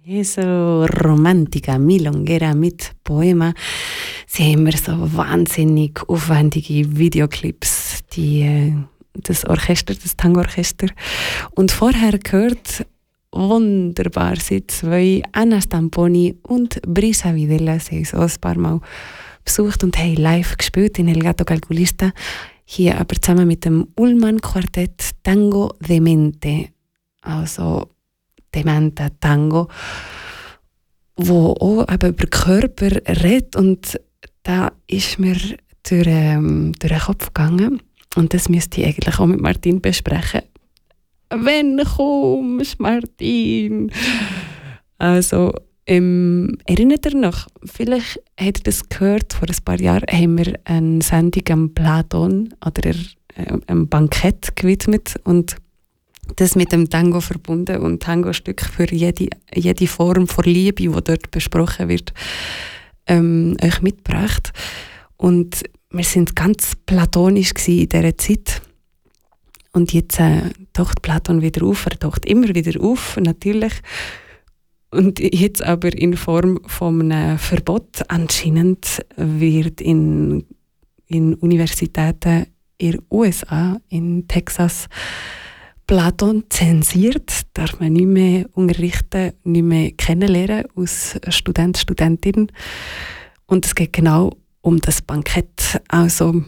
So Romantica, Milonguera mit Poema. Sie haben immer so wahnsinnig aufwendige Videoclips, das Orchester, das Tango-Orchester. Und vorher gehört wunderbar sind zwei, Anna Stamponi und Brisa Videla. Sie haben so ein paar Mal besucht und haben live gespielt in El Gato Calculista. Hier aber zusammen mit dem Ullmann-Quartett Tango Demente. Also dementer Tango, wo auch eben über Körper redet, und da ist mir durch den Kopf gegangen, und das müsste ich eigentlich auch mit Martin besprechen. Wenn kommst, Martin? Also, erinnert ihr noch, vielleicht habt ihr das gehört, vor ein paar Jahren haben wir eine Sendung am Platon oder einem Bankett gewidmet und das mit dem Tango verbunden und Tango-Stück für jede Form von Liebe, die dort besprochen wird, euch mitgebracht. Und wir sind ganz platonisch in dieser Zeit. Und jetzt taucht Platon wieder auf, er taucht immer wieder auf, natürlich. Und jetzt aber in Form von einem Verbot. Anscheinend wird in Universitäten in den USA, in Texas, Platon zensiert, darf man nicht mehr unterrichten, nicht mehr kennenlernen als Student, Studentin. Und es geht genau um das Bankett. Also,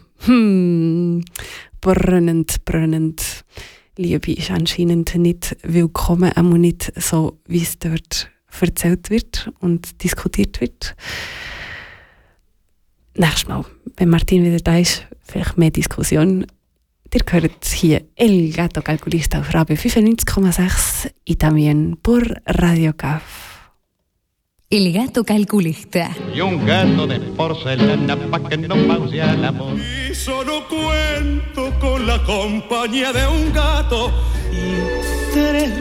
brennend. Liebe ist anscheinend nicht willkommen, auch nicht so, wie es dort erzählt wird und diskutiert wird. Nächstes Mal, wenn Martin wieder da ist, vielleicht mehr Diskussion. Ihr hört hier El Gato Calculista auf Radio 95,6 Itamien por Radio CAF. El Gato Calculista. Y un gato de porcelana pa' que no pause el amor. Y solo cuento con la compañía de un gato y 3